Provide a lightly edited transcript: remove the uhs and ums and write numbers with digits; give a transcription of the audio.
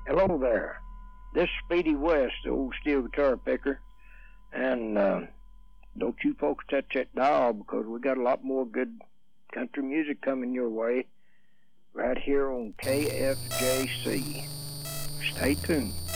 Hello there. This is Speedy West, the old steel guitar picker. And don't you folks touch that dial, because we got a lot more good country music coming your way right here on KFJC. Stay tuned.